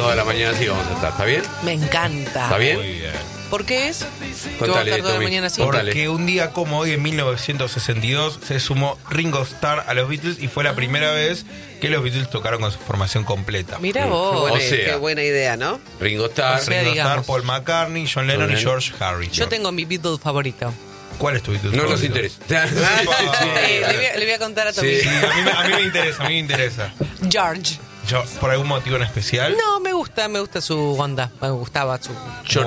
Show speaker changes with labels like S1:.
S1: Toda la mañana así vamos a estar, ¿está bien?
S2: Me encanta.
S1: ¿Está bien?
S3: Muy bien.
S2: ¿Por qué es? Que vamos a
S1: Contale,
S2: estar toda la
S1: Tommy.
S2: mañana así.
S1: Contale.
S3: Porque un día como hoy, en 1962, se sumó Ringo Starr a los Beatles y fue la primera vez que los Beatles tocaron con su formación completa.
S2: Mira
S4: Qué
S2: vos.
S4: buena,
S1: O sea.
S4: qué buena idea, ¿no?
S1: Ringo Starr.
S2: sea,
S3: Ringo
S2: digamos.
S3: Starr, Paul McCartney, John Lennon y George Harrison.
S2: Yo tengo mi Beatle favorito.
S3: ¿Cuál es tu Beatle
S1: No nos
S3: favorito?
S1: interesa.
S2: Le voy a contar a Tommy.
S3: Sí, a mí me interesa.
S2: George.
S3: Yo, ¿por algún motivo en especial?
S2: No, me gusta su onda. Me gustaba su...
S1: Yo